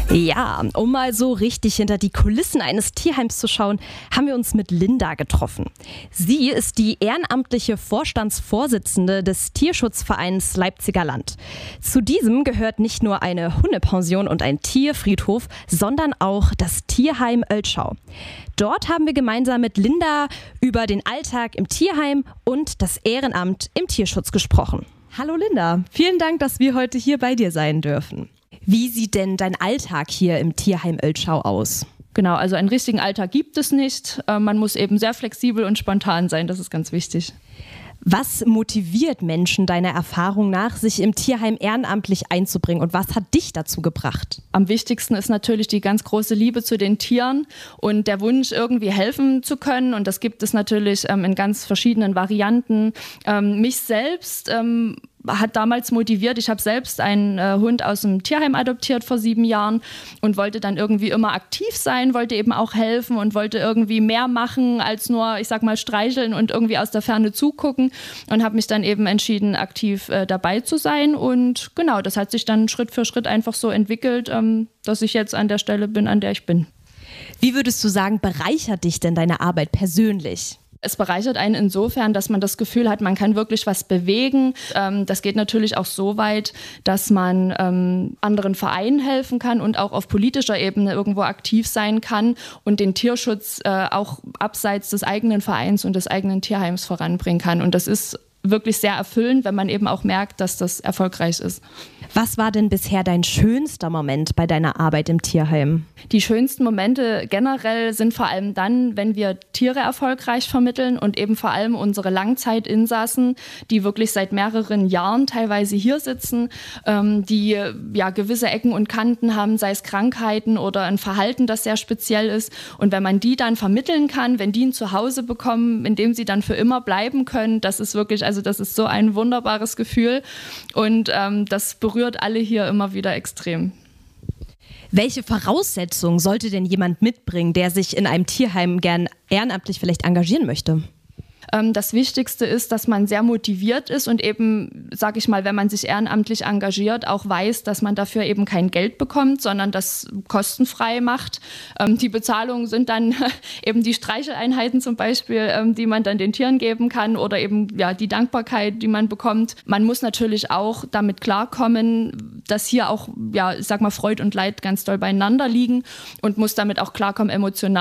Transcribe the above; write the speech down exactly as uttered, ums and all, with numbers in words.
Ja, um mal so richtig hinter die Kulissen eines Tierheims zu schauen, haben wir uns mit Linda getroffen. Sie ist die ehrenamtliche Vorstandsvorsitzende des Tierschutzvereins Leipziger Land. Zu diesem gehört nicht nur eine Hundepension und ein Tierfriedhof, sondern auch das Tierheim Oeltschau. Dort haben wir gemeinsam mit Linda über den Alltag im Tierheim und das Ehrenamt im Tierschutz gesprochen. Hallo Linda, vielen Dank, dass wir heute hier bei dir sein dürfen. Wie sieht denn dein Alltag hier im Tierheim Oeltschau aus? Genau, also einen richtigen Alltag gibt es nicht. Man muss eben sehr flexibel und spontan sein, das ist ganz wichtig. Was motiviert Menschen deiner Erfahrung nach, sich im Tierheim ehrenamtlich einzubringen und was hat dich dazu gebracht? Am wichtigsten ist natürlich die ganz große Liebe zu den Tieren und der Wunsch, irgendwie helfen zu können. Und das gibt es natürlich ähm, in ganz verschiedenen Varianten. Ähm, mich selbst ähm, hat damals motiviert, ich habe selbst einen äh, Hund aus dem Tierheim adoptiert vor sieben Jahren und wollte dann irgendwie immer aktiv sein, wollte eben auch helfen und wollte irgendwie mehr machen als nur, ich sag mal, streicheln und irgendwie aus der Ferne zugucken und habe mich dann eben entschieden, aktiv äh, dabei zu sein und genau, das hat sich dann Schritt für Schritt einfach so entwickelt, ähm, dass ich jetzt an der Stelle bin, an der ich bin. Wie würdest du sagen, bereichert dich denn deine Arbeit persönlich? Es bereichert einen insofern, dass man das Gefühl hat, man kann wirklich was bewegen. Ähm, das geht natürlich auch so weit, dass man ähm, anderen Vereinen helfen kann und auch auf politischer Ebene irgendwo aktiv sein kann und den Tierschutz äh, auch abseits des eigenen Vereins und des eigenen Tierheims voranbringen kann. Und das ist wirklich sehr erfüllend, wenn man eben auch merkt, dass das erfolgreich ist. Was war denn bisher dein schönster Moment bei deiner Arbeit im Tierheim? Die schönsten Momente generell sind vor allem dann, wenn wir Tiere erfolgreich vermitteln und eben vor allem unsere Langzeitinsassen, die wirklich seit mehreren Jahren teilweise hier sitzen, ähm, die ja gewisse Ecken und Kanten haben, sei es Krankheiten oder ein Verhalten, das sehr speziell ist. Und wenn man die dann vermitteln kann, wenn die ein Zuhause bekommen, in dem sie dann für immer bleiben können, das ist wirklich, also das ist so ein wunderbares Gefühl und ähm, das berührt alle hier immer wieder extrem. Welche Voraussetzungen sollte denn jemand mitbringen, der sich in einem Tierheim gern ehrenamtlich vielleicht engagieren möchte? Das Wichtigste ist, dass man sehr motiviert ist und eben, sage ich mal, wenn man sich ehrenamtlich engagiert, auch weiß, dass man dafür eben kein Geld bekommt, sondern das kostenfrei macht. Die Bezahlungen sind dann eben die Streicheleinheiten zum Beispiel, die man dann den Tieren geben kann oder eben ja, die Dankbarkeit, die man bekommt. Man muss natürlich auch damit klarkommen, dass hier auch, ja, ich sag mal, Freud und Leid ganz doll beieinander liegen und muss damit auch klarkommen emotional.